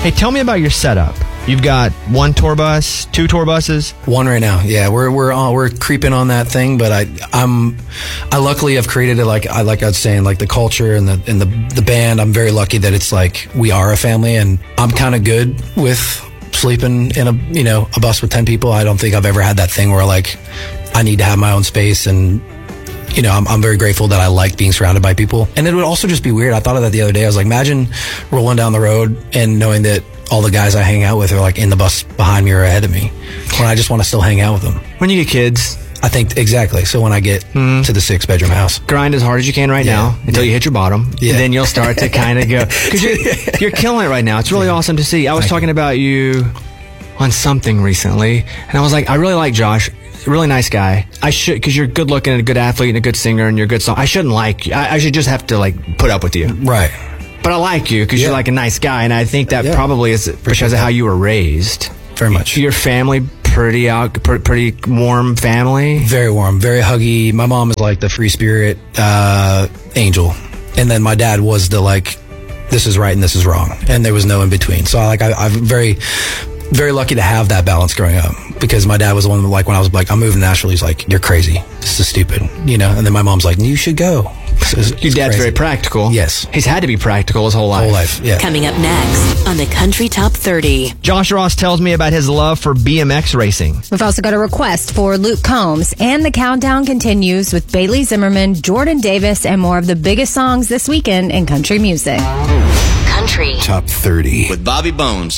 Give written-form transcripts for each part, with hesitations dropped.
Hey, tell me about your setup. You've got one tour bus, two tour buses. One right now. Yeah, we're creeping on that thing, but I luckily have created it like I was saying, like the culture and the band. I'm very lucky that it's like we are a family, and I'm kind of good with sleeping in a bus with 10 people. I don't think I've ever had that thing where like I need to have my own space, and I'm very grateful that I like being surrounded by people. And it would also just be weird. I thought of that the other day. I was like, imagine rolling down the road and knowing that all the guys I hang out with are like in the bus behind me or ahead of me, when I just want to still hang out with them. When you get kids. I think exactly. So when I get to the 6-bedroom house, grind as hard as you can now until you hit your bottom. Yeah. And then you'll start to kind of go, because you're killing it right now. It's really awesome to see. I was talking about you on something recently, and I was like, I really like Josh. Really nice guy. Because you're good looking and a good athlete and a good singer and you're a good song. I shouldn't like you. I should just have to like put up with you. Right. But I like you because you're like a nice guy, and I think that probably is because of how you were raised. Very much. Your family, pretty warm family. Very warm, very huggy. My mom is like the free spirit angel, and then my dad was the like, this is right and this is wrong, and there was no in between. So I'm very, very lucky to have that balance growing up, because my dad was the one that, like, when I was like, I'm moving to Nashville, he's like, you're crazy, this is stupid, and then my mom's like, you should go. Your dad's very practical. Yes. He's had to be practical his whole life. Yeah. Coming up next on the Country Top 30. Josh Ross tells me about his love for BMX racing. We've also got a request for Luke Combs, and the countdown continues with Bailey Zimmerman, Jordan Davis, and more of the biggest songs this weekend in country music. Country Top 30 with Bobby Bones.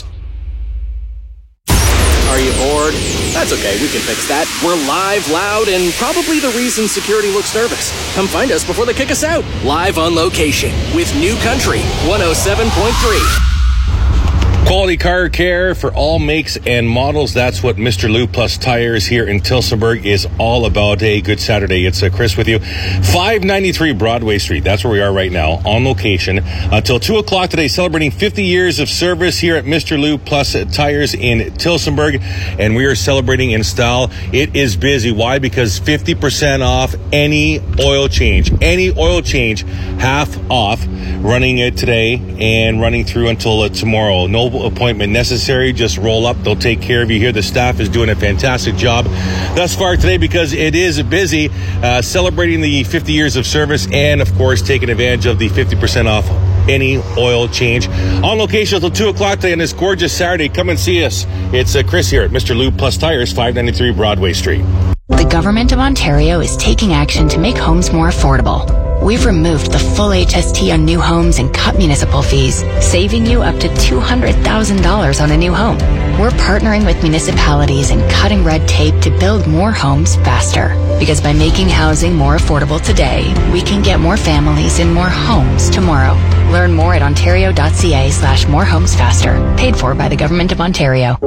Are you bored? That's okay, we can fix that. We're live, loud, and probably the reason security looks nervous. Come find us before they kick us out. Live on location with New Country 107.3. Quality car care for all makes and models. That's what Mr. Lou Plus Tires here in Tillsonburg is all about. Hey, good Saturday. It's Chris with you. 593 Broadway Street. That's where we are right now, on location. Until 2 o'clock today, celebrating 50 years of service here at Mr. Lou Plus Tires in Tillsonburg. And we are celebrating in style. It is busy. Why? Because 50% off any oil change. Any oil change, half off. Running it today and running through until tomorrow. No appointment necessary. Just roll up. They'll take care of you here. The staff is doing a fantastic job thus far today, because it is busy, celebrating the 50 years of service, and of course taking advantage of the 50% off any oil change. On location until 2 o'clock today on this gorgeous Saturday. Come and see us. It's Chris here at Mr. Lou Plus Tires, 593 Broadway Street. The Government of Ontario is taking action to make homes more affordable. We've removed the full HST on new homes and cut municipal fees, saving you up to $200,000 on a new home. We're partnering with municipalities and cutting red tape to build more homes faster. Because by making housing more affordable today, we can get more families in more homes tomorrow. Learn more at ontario.ca/morehomesfaster. Paid for by the Government of Ontario.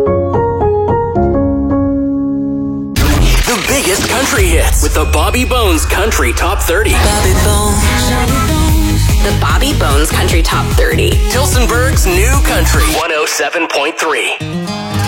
The biggest country hits with the Bobby Bones Country Top 30. Bobby Bones. The Bobby Bones Country Top 30. Tillsonburg's New Country 107.3.